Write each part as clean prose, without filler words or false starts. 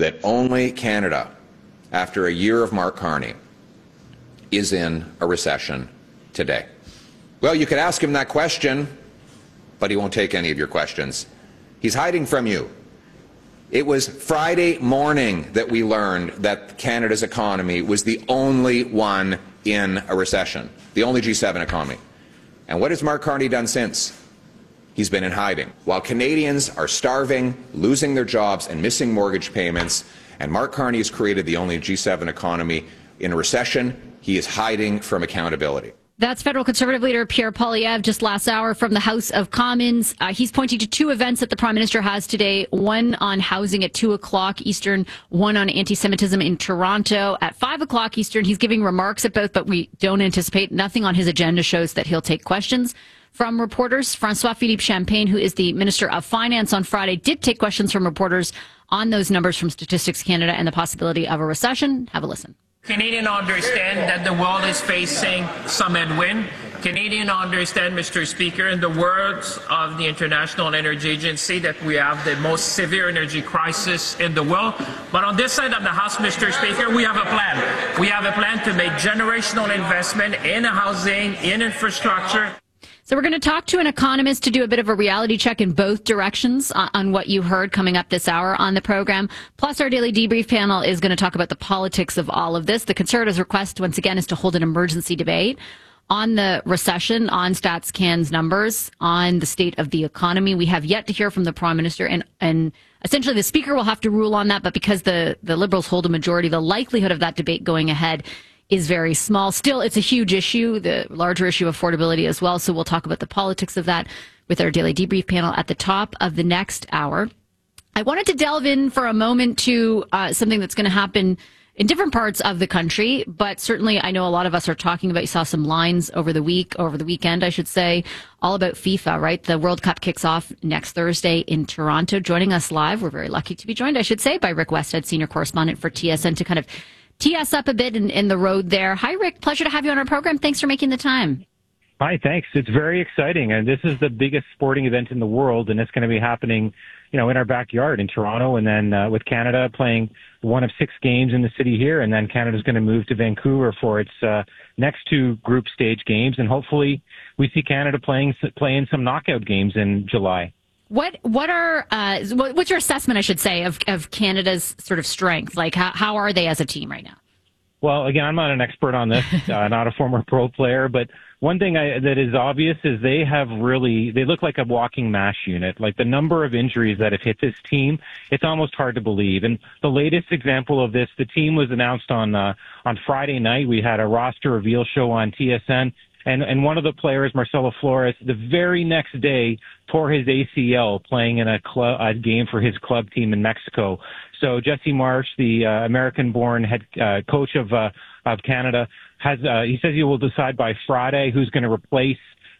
that only Canada, after a year of Mark Carney, is in a recession today? Well, you could ask him that question, but he won't take any of your questions. He's hiding from you. It was Friday morning that we learned that Canada's economy was the only one in a recession, the only G7 economy. And what has Mark Carney done since? He's been in hiding. While Canadians are starving, losing their jobs, and missing mortgage payments, and Mark Carney has created the only G7 economy in a recession, he is hiding from accountability. That's federal Conservative leader Pierre Poilievre just last hour from the House of Commons. He's pointing to two events that the Prime Minister has today, one on housing at 2 o'clock Eastern, one on anti-Semitism in Toronto. At 5 o'clock Eastern, he's giving remarks at both, but we don't anticipate. Nothing on his agenda shows that he'll take questions from reporters. François-Philippe Champagne, who is the Minister of Finance on Friday, did take questions from reporters on those numbers from Statistics Canada and the possibility of a recession. Have a listen. Canadians understand that the world is facing some headwind. Canadians understand, Mr. Speaker, in the words of the International Energy Agency, that we have the most severe energy crisis in the world. But on this side of the House, Mr. Speaker, we have a plan. We have a plan to make generational investment in housing, in infrastructure. So we're going to talk to an economist to do a bit of a reality check in both directions on what you heard coming up this hour on the program. Plus, our daily debrief panel is going to talk about the politics of all of this. The Conservatives' request, once again, is to hold an emergency debate on the recession, on StatsCan's numbers, on the state of the economy. We have yet to hear from the Prime Minister, and essentially the Speaker will have to rule on that. But because the Liberals hold a majority, the likelihood of that debate going ahead is very small. Still, it's a huge issue, the larger issue of affordability as well. So we'll talk about the politics of that with our daily debrief panel at the top of the next hour. I wanted to delve in for a moment to something that's going to happen in different parts of the country, but certainly I know a lot of us are talking about, you saw some lines over the weekend, I should say, all about FIFA, right? The World Cup kicks off next Thursday in Toronto. Joining us live, we're very lucky to be joined, I should say, by Rick Westhead, senior correspondent for TSN, to kind of tee us up a bit in the road there. Hi, Rick. Pleasure to have you on our program. Thanks for making the time. Hi, thanks. It's very exciting. And this is the biggest sporting event in the world, and it's going to be happening, in our backyard in Toronto, and then with Canada playing one of 6 games in the city here, and then Canada's going to move to Vancouver for its next 2 group stage games, and hopefully we see Canada playing some knockout games in July. What's your assessment, I should say, of Canada's sort of strength? Like, how are they as a team right now? Well, again, I'm not an expert on this, not a former pro player, but one thing that is obvious is they look like a walking MASH unit. Like, the number of injuries that have hit this team, it's almost hard to believe. And the latest example of this, the team was announced on Friday night. We had a roster reveal show on TSN. And one of the players, Marcelo Flores, the very next day tore his ACL playing in a game for his club team in Mexico. So Jesse Marsh, the American-born head coach of Canada, he says he will decide by Friday who's going to replace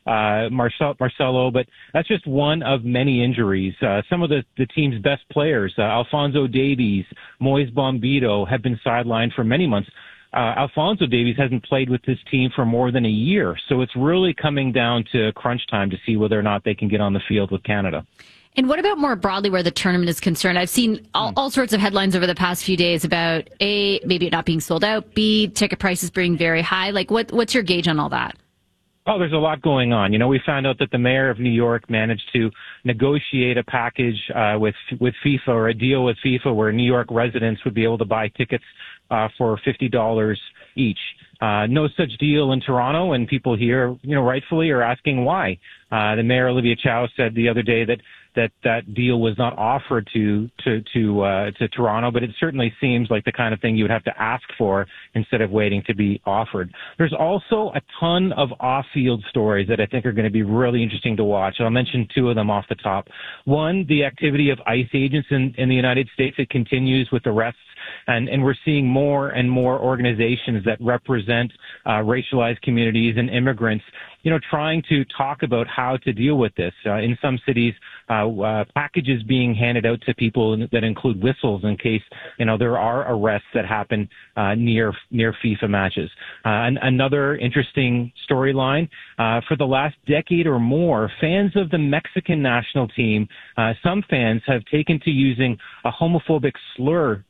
Marcelo, but that's just one of many injuries. Some of the team's best players, Alphonso Davies, Moise Bombito, have been sidelined for many months. Alphonso Davies hasn't played with this team for more than a year, so it's really coming down to crunch time to see whether or not they can get on the field with Canada. And what about more broadly where the tournament is concerned? I've seen all sorts of headlines over the past few days about A, maybe it not being sold out, B, ticket prices being very high. Like, what's your gauge on all that? Oh, there's a lot going on. We found out that the mayor of New York managed to negotiate a package with FIFA, or a deal with FIFA, where New York residents would be able to buy tickets for $50 each. No such deal in Toronto, and people here, rightfully are asking why. The mayor, Olivia Chow, said the other day that deal was not offered to Toronto, but it certainly seems like the kind of thing you would have to ask for instead of waiting to be offered. There's also a ton of off-field stories that I think are going to be really interesting to watch. I'll mention 2 of them off the top. One, the activity of ICE agents in the United States. It continues with arrests. And we're seeing more and more organizations that represent racialized communities and immigrants, trying to talk about how to deal with this. In some cities, packages being handed out to people that include whistles in case, there are arrests that happen near FIFA matches. Another interesting storyline, for the last decade or more, fans of the Mexican national team, some fans have taken to using a homophobic slur